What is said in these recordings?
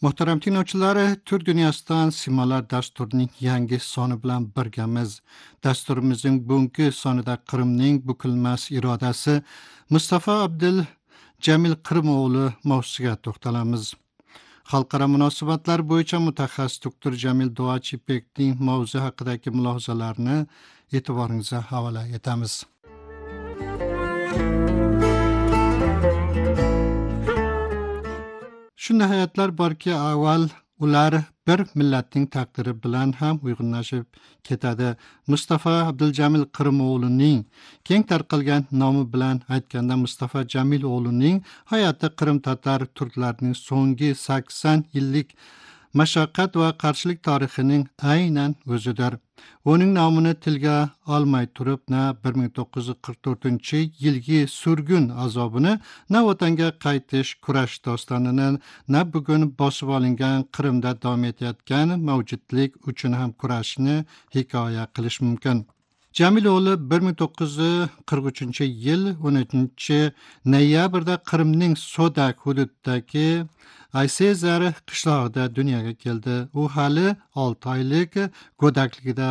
Muhtaram tinglovchilar, Tur dunyosidan Simalar dasturining yangi soni bilan birgamiz. Dasturimizning bugungi sonida Qrimning bukilmas irodasi Mustafa Abdul Jamil Qirimoğlu mavzusiga to'xtalamiz. Xalqaro munosabatlar bo'yicha mutaxassis doktor Jamil Duachipekning mavzu haqidagi mulohazalarini e'tiboringizga havola etamiz. Shunday hayotlar borki, avval ular bir millatning taqdiri bilan ham uyg'unlashib ketadi. Mustafa Abduljamil Qirimoğluning keng tarqalgan nomi bilan aytganda Mustafa Jamiloğluning hayoti Qrim tatar turklarining so'nggi 80 yillik mashaqqat va qarshilik tarixining aynan o'zidir. Uning nomini tilga olmay turib, na 1944-yilgi surgun azobini, na vatanga qaytish kurash dostonini, na bugun bosib olingan Qrimda davom etayotgan mavjudlik uchun ham kurashni hikoya qilish mumkin. Jamiloğlu 1943-yil 13-noyabrda Qrimning Sodak hududidagi Aysezar qishlog'ida dunyoga keldi. U hali 6 oylik go'dakligida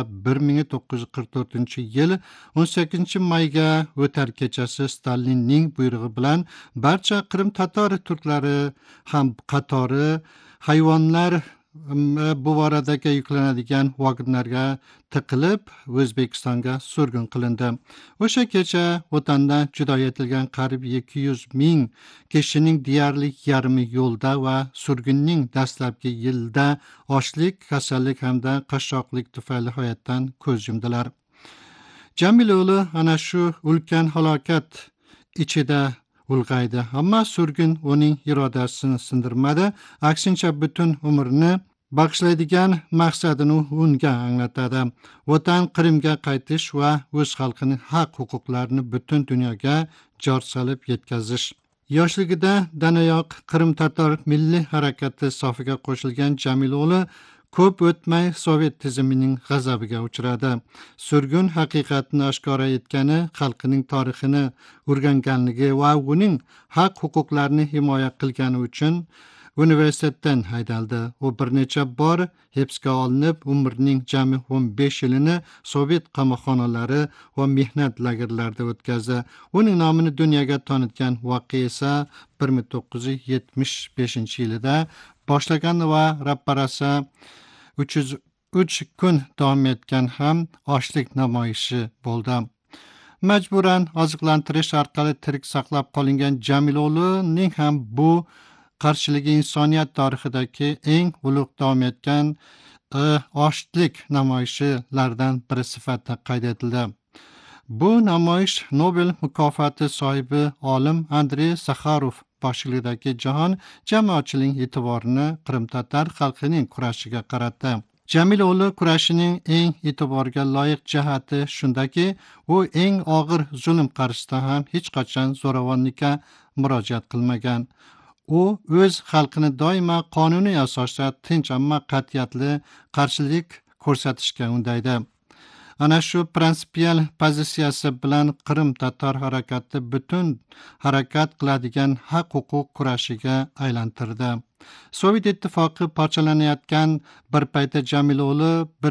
1944-yil 18-mayga o'tar kechasi Stalinning buyrug'i bilan barcha Qrim tatar turklari ham qatori hayvonlar bu boradagi yuklanadigan vagonlarga tiqilib O'zbekistonga surgun qilindi. O'sha kecha vatandan judo etilgan qariyb 200 ming kishining deyarli yarmi yo'lda va surgunning dastlabki yilda ochlik, kasallik hamda qashshoqlik tufayli hayotdan ko'z yumdilar. Jamiloğlu ana shu ulkan halokat ichida ulg'aydi. Ammo surgun uning irodasini sindirmadi. Aksincha butun umrini bag'ishlaydigan maqsadini unga anglatadi. Vatan Qrimga qaytish va o'z xalqining haq-huquqlarini butun dunyoga jor solib yetkazish. Yoshligida danayoq Qrim tatar milliy harakati safiga qo'shilgan Jamiloğlu ko'p o'tmay Sovet tizimining g'azabiga uchradi. Surgun haqiqatni oshkora etgani, xalqining tarixini o'rganganligi va uning haq-huquqlarini himoya qilgani uchun universitetdan haydaldi. U bir necha bor hibsga olinib, umrining jami 15 yilini Sovet qamoqxonalari va mehnat lagerlarida o'tkazdi. Uning nomini dunyoga tanitgan voqea esa 1975-yilida boshlagan va ro'parasi 303 kun davom etgan ham ochlik namoyishi bo'ldi. Majburan oziqlantirish orqali tirik saqlab qolingan Jamiloğluning ham bu qarshiligi insoniyat tarixidagi eng ulug' davom etgan ochlik namoyishlaridan biri sifatida qayd etildi. Bu namoyish Nobel mukofoti sohibi olim Andrey Sakharov boshchiligidagi jahon jamoatchilik e'tiborini Qrim tatar xalqining kurashiga qaratdi. Jamiloğlu kurashining eng e'tiborga loyiq jihati shundaki, u eng og'ir zulm qarshisida ham hech qachon zo'ravonlikka murojaat qilmagan. U o'z xalqini doimo qonuniy asosda tinch ammo qat'iyatli qarshilik ko'rsatishga undaydi. Ana shu prinsipial pozitsiyasi bilan Qrim tatar harakati butun harakat qiladigan haq-huquq kurashiga aylantirdi. Sovet ittifoqi parchalanayotgan bir paytda Jamiloğlu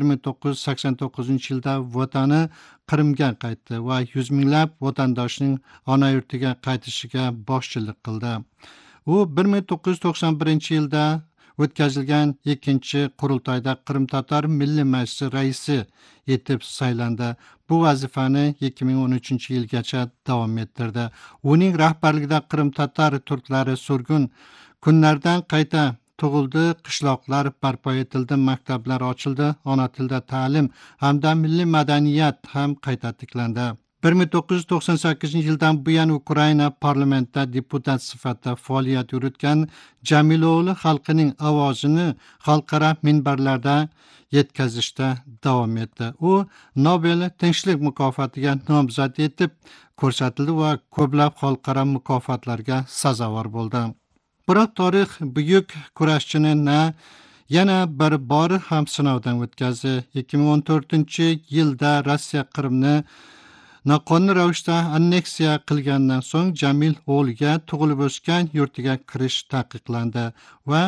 1989-yilda vatani Qrimga qaytdi va yuz minglab vatandoshining ona yurtiga qaytishiga boshchilik qildi. U 1991-yilda o'tkazilgan ikkinchi qurultoyda Qrim tatar milliy majlisi raisi etib saylandi. Bu vazifani 2013-yilgacha davom ettirdi. Uning rahbarligida Qrim tatar turklari surgun kunlardan qayta tug'ildi, qishloqlar barpo etildi, maktablar ochildi, ona tilda ta'lim hamda milliy madaniyat ham qayta tiklandi. 1998-yildan buyon Ukraina parlamentida deputat sifatida faoliyat yuritgan Jamiloğlu xalqining ovozini xalqaro minbarlarda yetkazishda davom etdi. U Nobel tinchlik mukofotiga nomzod etib ko'rsatildi va ko'plab xalqaro mukofotlarga sazovor bo'ldi. Biroq tarix buyuk kurashchini yana bir bor ham sinovdan o'tkazdi. 2014-yilda Rossiya Qrimni noqonuniy ravishda anneksiya qilgandan so'ng Jamiloğluga tug'ilib o'sgan yurtiga kirish taqiqlandi va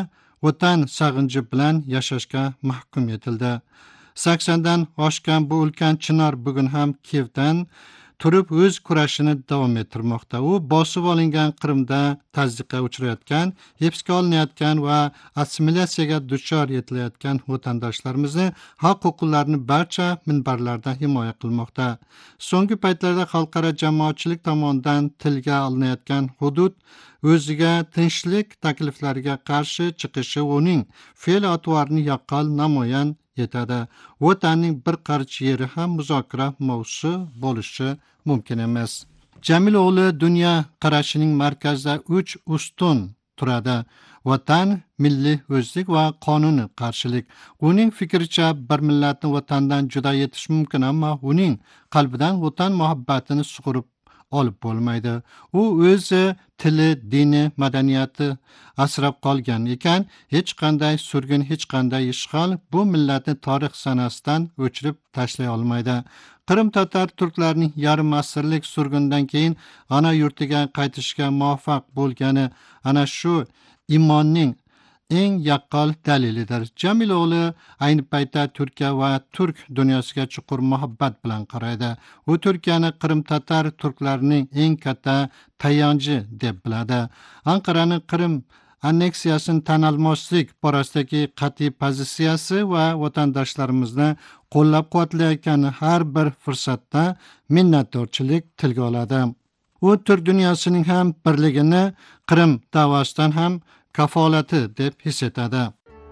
vatan sag'inchi bilan yashashga mahkum etildi. 80 dan oshgan bu ulkan chinor bugun ham Kiyevdan turib o'z kurashini davom ettirmoqda. U bosib olingan Qrimda tazyiqqa uchrayotgan, hibsga olinayotgan va assimilyatsiyaga duchor etilayotgan vatandoshlarimizni haq-huquqlarini barcha minbarlarda himoya qilmoqda. So'nggi paytlarda xalqaro jamoatchilik tomonidan tilga olinayotgan hudud o'ziga tinchlik takliflariga qarshi chiqishi uning fe'l-atvorini yaqqol namoyon etadi. Vatanning bir qarich yeri ham muzokara mavzusi bo'lishi mumkin emas. Jamil o'g'li dunyo qarashining markazida 3 ustun turadi. Vatan, milliy o'zlik va qonuniy qarshilik. Uning fikricha bir millatni vatandan judo etish mumkin, ammo uning qalbidan vatan muhabbatini sug'urib olib bo'lmaydi. U o'zi tili, dini, madaniyati asrab qolgan ekan, hech qanday surgun, hech qanday ishg'ol bu millatni tarix sanasidan o'chirib tashlay olmaydi. Qrim tatar turklarining yarim asrlik surgundan keyin ona yurtiga qaytishga muvaffaq bo'lgani ana shu imonning eng yaqqol dalilidir. Jamil o'g'li ayni paytda Turkiya va turk dunyosiga chuqur muhabbat bilan qaraydi. U Turkiyani Qrim tatar turklarining eng katta tayanchi deb biladi. Anqaraning Qrim anneksiyasini tan olmaslik borasidagi qat'iy pozitsiyasi va vatandoshlarimizni qo'llab-quvvatlayotgani har bir fursatda minnatdorchilik tilga oladi. U turk dunyosining ham birligini Qrim da'vosidan ham kafolati deb his etadi.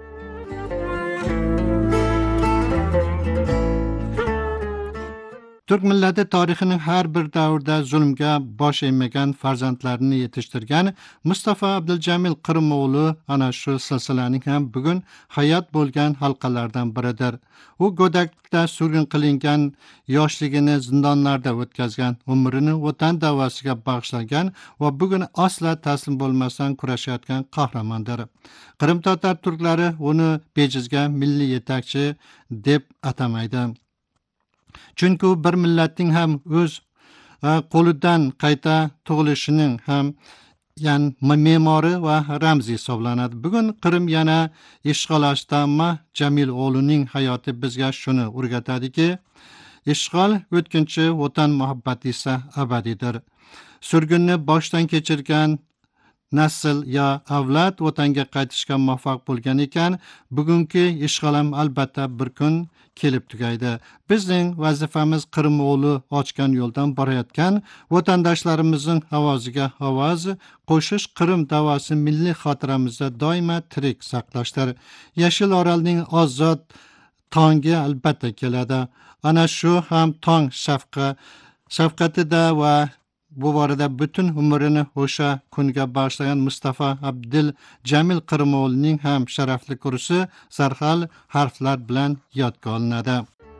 Turk millati tarixining har bir davrda zulmga bosh egmagan farzandlarini yetishtirgan Mustafa Abduljamil Qirimoğlu ana shu silsilaning ham bugun hayot bo'lgan halqalaridan biridir. U go'daklikda surgun qilingan, yoshligini zindonlarda o'tkazgan, umrini vatan da'vosiga bag'ishlagan va bugun asla taslim bo'lmasdan kurashayotgan qahramondir. Qrim tatar turklari uni bejizga milliy yetakchi deb atamaydi. Chunki u bir millatning ham o'z qo'lidan qayta tug'ilishining ham me'mori va ramzi hisoblanadi. Bugun Qrim yana ishg'ol ostida, ammo Jamil o'g'lining hayoti bizga shuni o'rgatadiki, ishg'ol o'tkinchi, vatan muhabbati esa abadiydir. Surgunni boshdan kechirgan nasl ya avlod vatanga qaytishga muvaffaq bo'lgan ekan, bugungi ishg'ol ham albatta bir kun kelib tugaydi. Bizning vazifamiz Qirimoğlu ochgan yo'ldan borayotgan vatandoshlarimizning ovoziga ovoz qo'shish, Qrim da'vosi milliy xotiramizda doimo tirik saqlashdir. Yashil Orolning ozod tongi albatta keladi. Ana shu ham tong shafqatida va bu borada butun umrini o'sha kunga bag'ishlagan Mustafa Abduljamil Qirimoğluning ham sharafli kursi sarxal harflar bilan yodga olinadi.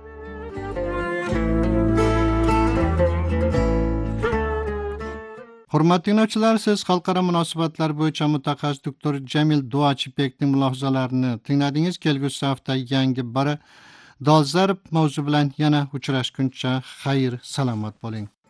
Hurmatli tinglovchilar, siz xalqaro munosabatlar bo'yicha mutaxassis doktor Jamil Duachibekning mulohazalarini tingladingiz. Kelgusi hafta yangi bir dolzarb mavzu bilan yana uchrashguncha xayr, salomat bo'ling.